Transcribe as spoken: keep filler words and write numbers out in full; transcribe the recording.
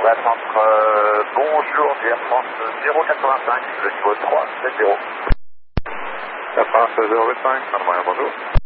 Air France, euh, bonjour, Air France zéro quatre-vingt-cinq, le niveau trois sept zéro. Air France zéro huit cinq, Madame, bonjour.